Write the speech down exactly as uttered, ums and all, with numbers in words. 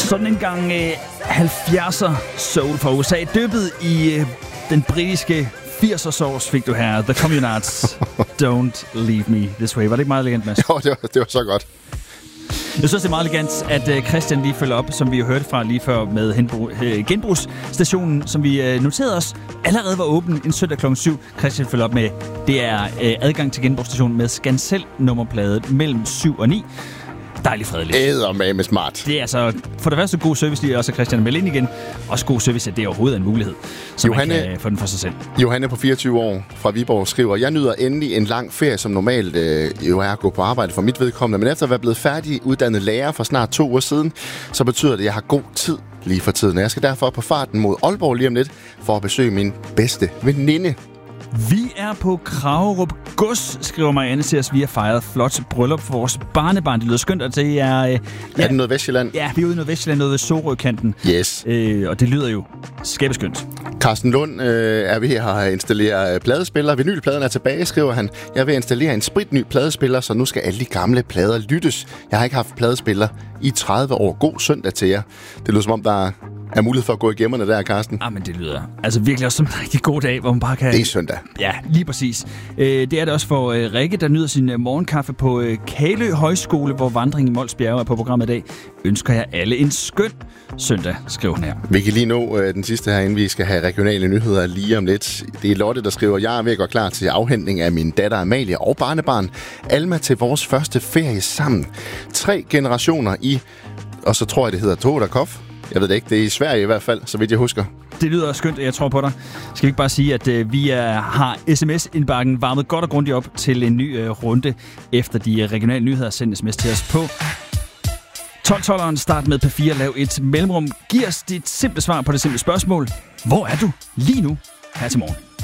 Sådan en gang øh, halvfjerdser soul fra U S A, dyppet i øh, den britiske firser sauce, fik du her. The Communards, Don't Leave Me This Way. Var det ikke meget elegant, Mads? Jo, det var, det var så godt. Jeg synes, det er meget elegant, at øh, Christian lige følger op, som vi jo hørte fra lige før med henbrug, øh, genbrugsstationen, som vi øh, noterede os, allerede var åben en søndag klokken syv. Christian følger op med, det er øh, adgang til genbrugsstationen med Scancel nummerplade mellem syv og ni. Dejligt fredeligt. Eddermame smart. Det er altså for det første god service, lige også Christian melde ind igen. Også god service, at det overhovedet er en mulighed, så Johanne, man kan få den for sig selv. Johanne på fireogtyve år fra Viborg skriver, jeg nyder endelig en lang ferie, som normalt øh, jo er at gå på arbejde for mit vedkommende. Men efter at være blevet færdig uddannet lærer for snart to uger siden, så betyder det, at jeg har god tid lige for tiden. Jeg skal derfor på farten mod Aalborg lige om lidt for at besøge min bedste veninde. Vi er på Kragerup Gods, skriver Marianne til os. Vi har fejret flot bryllup for vores barnebarn. Det lyder skønt, og det er... Øh, ja, er det noget Vestjylland? Ja, vi er ude i noget Vestjylland, noget ved Sorøkanten. Yes. Øh, og det lyder jo skæbeskønt. Carsten Lund øh, er ved at installere pladespiller. Vinylpladen er tilbage, skriver han. Jeg er ved at installere en spritny pladespiller, så nu skal alle de gamle plader lyttes. Jeg har ikke haft pladespiller i tredive år. God søndag til jer. Det lyder som om, der er mulighed for at gå i gemmerne der, Carsten. Ah, men det lyder altså virkelig også som en rigtig god dag, hvor man bare kan... Det er søndag. Ja, lige præcis. Øh, det er det også for øh, Rikke, der nyder sin øh, morgenkaffe på øh, Kalø Højskole, hvor vandring i Mols Bjerge er på programmet i dag. Ønsker jeg alle en skøn søndag, skriver hun her. Vi kan lige nå øh, den sidste her, inden vi skal have regionale nyheder lige om lidt. Det er Lotte, der skriver, jeg er ved at gå klar til afhentning af min datter Amalie og barnebarn Alma til vores første ferie sammen. Tre generationer i, og så tror jeg, det hedder Todakov. Jeg ved det ikke. Det er i Sverige i hvert fald, så vidt jeg husker. Det lyder skønt, og jeg tror på dig. Skal vi ikke bare sige, at øh, vi er, har sms-indbakken varmet godt og grundigt op til en ny øh, runde efter de regionale nyheder. Send sms til os på tolv tolveren. Start med P fire. Lav et mellemrum. Giv os dit simple svar på det simple spørgsmål. Hvor er du lige nu her til morgen?